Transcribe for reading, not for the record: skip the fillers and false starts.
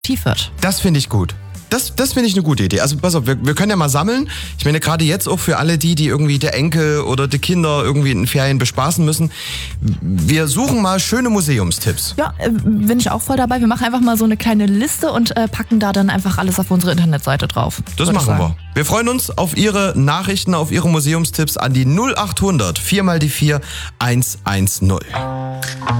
wird. Das finde ich gut. Das finde ich eine gute Idee. Also pass auf, wir können ja mal sammeln. Ich meine, gerade jetzt auch für alle die irgendwie der Enkel oder die Kinder irgendwie in den Ferien bespaßen müssen. Wir suchen mal schöne Museumstipps. Ja, bin ich auch voll dabei. Wir machen einfach mal so eine kleine Liste und packen da dann einfach alles auf unsere Internetseite drauf. Das machen wir. Wir freuen uns auf Ihre Nachrichten, auf Ihre Museumstipps an die 0800 4x4 110.